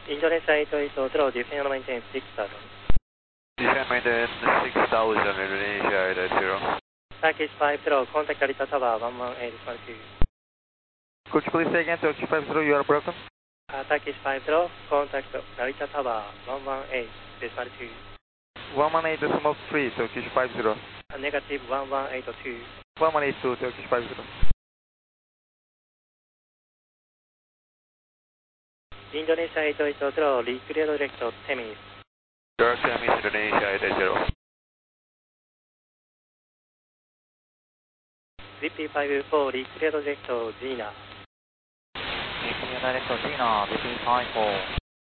Indonesia 880, defend maintenance 6000. Descend maintenance 6000, Indonesia 880. Turkish 50, contact Narita Tower 118.2. Could you please say again, Turkish 50, you are broken? Turkish 50, contact Narita Tower 118.2. 118 smoke 3, Turkish 50. Negative 1182. 1182, Turkish 50. Indonesia 880, reclear direct Temis. Direct Temis, Indonesia 880. VP54, reclear direct Gina. Reclear direct Gina, VP54.